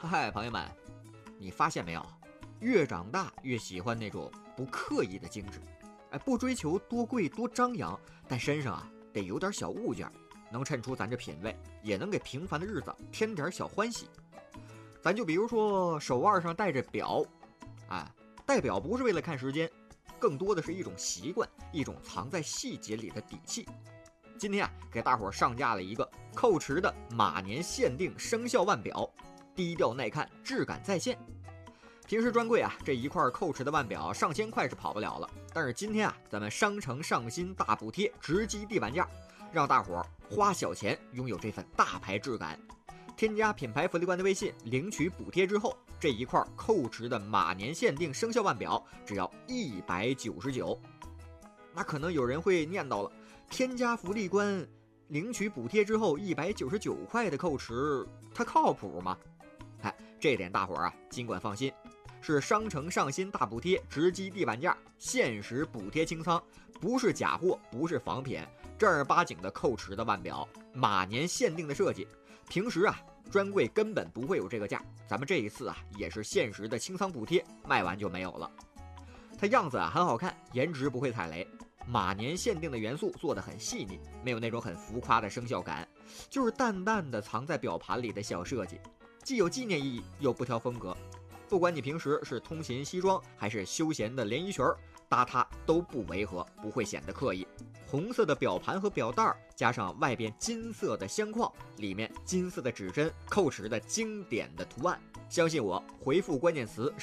嗨，朋友们，你发现没有？越长大越喜欢那种不刻意的精致，不追求多贵多张扬，但身上得有点小物件，能衬出咱这品味，也能给平凡的日子添点小欢喜。咱就比如说手腕上戴着表，戴表不是为了看时间，更多的是一种习惯，一种藏在细节里的底气。今天给大伙上架了一个蔻驰的马年限定生肖腕表，低调耐看，质感在线。平时专柜这一块蔻驰的腕表上千块是跑不了了，但是今天咱们商城上新大补贴，直击地板价，让大伙花小钱拥有这份大牌质感。添加品牌福利官的微信，领取补贴之后，这一块蔻驰的马年限定生肖腕表只要199。那可能有人会念叨了，添加福利官领取补贴之后199块的蔻驰，它靠谱吗？这点大伙尽管放心，是商城上新大补贴，直击地板价，限时补贴清仓，不是假货，不是仿品，正儿八经的蔻驰的腕表，马年限定的设计。平时专柜根本不会有这个价，咱们这一次也是限时的清仓补贴，卖完就没有了。它样子很好看，颜值不会踩雷，马年限定的元素做得很细腻，没有那种很浮夸的生肖感，就是淡淡的藏在表盘里的小设计，既有纪念意义又不挑风格。不管你平时是通勤西装还是休闲的连衣裙，搭它都不违和，不会显得刻意。红色的表盘和表带加上外边金色的镶框，里面金色的指针，蔻驰的经典的图案。相信我，回复关键词